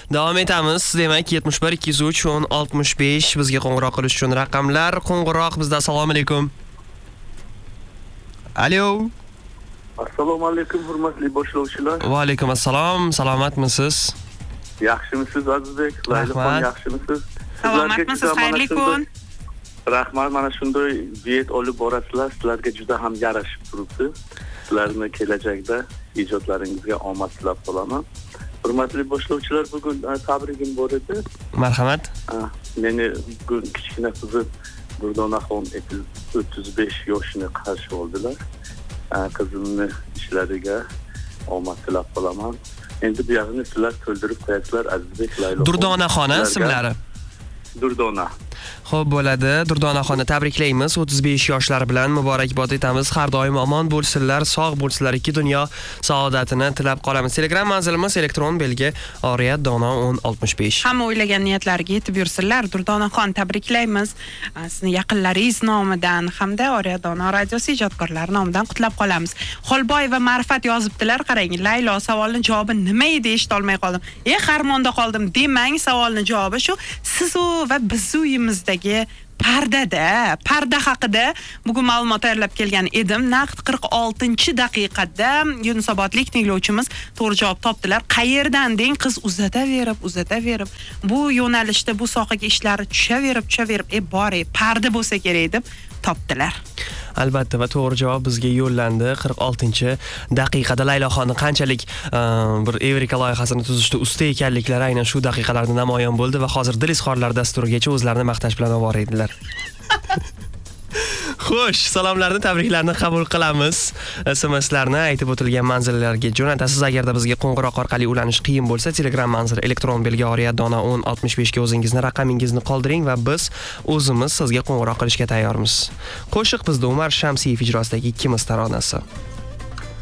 Davom etamiz. Demak, 71 203 10 65 bizga qo'ng'iroq qilish uchun raqamlar. Qo'ng'iroq bizda. Assalomu alaykum. Alo. Assalomu alaykum, hurmatli boshlovchilar. Va alaykum assalom. Salomatmisiz? Yaxshimisiz Azizbek? Laylaxon, yaxshimisiz? Salomatmisiz? Xayrli kun. Rahmat, mana shunday duet olib borasizlar. Sizlarga juda ham yarashib turibdi. Sizlarni kelajakda ijodlaringizga omad tilab qolaman. Hurmatli boshlovchilar, bugun tabrigim bor edi. Marhamat. Meni bugun kichkina qizim Durdonaxon 35 yoshini qarshi oldilar. Qizimni ishlariga omad tilab qolaman. Endi bu yog'ini sizlar to'ldirib qo'yasizlar Azizbek, Laylaxon. Durdonaxon ismlari. Durdona. Xo'p bo'ladi. Durdonaxonni tabriklaymiz. 35 yoshlari bilan muborakbod etamiz. Har doim omon bo'lsinlar, sog' bo'lsinlar, ikki dunyo saodatini tilab qolamiz. Telegram manzilimiz elektron belgi Oriyat Dono 1065. Hamma o'ylagan niyatlariga yetib yursinlar. Durdonaxon tabriklaymiz. Sizni yaqinlaringiz nomidan hamda Oriyat Dono radiosi ijodkorlari nomidan qutlab qolamiz. Xolboy va Ma'rifat yozibdilar. Qarang, Laylo savolning javobi nima edi eshita olmay qoldim. Xarmonda qoldim demang, savolning javobi shu. Siz va biz uyimizdagi parda haqida bugun ma'lumot tayyorlab kelgan edim. Naqd 46-daqiqada Yunusobodlik tinglovchimiz to'g'ri javob topdilar. Qayerdan deng, qiz uzataverib bu yo'nalishda bu sohaga ishlari tushaverib bori parda bo'lsa kerak deb topdilar. Albatta, va to'g'ri javob bizga yo'llandi. 46-daqiqada Layloxonni qanchalik bir Evrika loyihasini tuzishda usta ekanliklari aynan shu daqiqalarda namoyon bo'ldi va hozir Dil izhorlar dasturigacha o'zlarini maqtash bilan ovora edilar. Xo'sh, salomlarni, tabriklarni qabul qilamiz. SMSlarni aytib o'tilgan manzillarga jo'natasiz. Agarda bizga qo'ng'iroq orqali ulanish qiyin bo'lsa, Telegram manzili elektron belgi Oriyat Dono 1065 ga o'zingizni raqamingizni qoldiring va biz o'zimiz sizga qo'ng'iroq qilishga tayyormiz. Qo'shiq bizda Umar Shamsiyev ijrosidagi ikkimiz taronasi.